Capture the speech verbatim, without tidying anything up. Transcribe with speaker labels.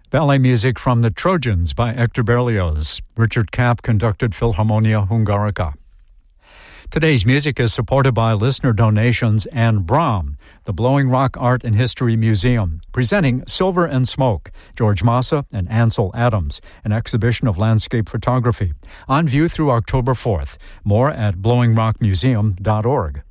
Speaker 1: Ballet music from The Trojans by Hector Berlioz. Richard Kapp conducted Philharmonia Hungarica. Today's music is supported by listener donations and Brahm, the Blowing Rock Art and History Museum, presenting Silver and Smoke, George Massa and Ansel Adams, an exhibition of landscape photography, on view through October fourth. More at blowing rock museum dot org.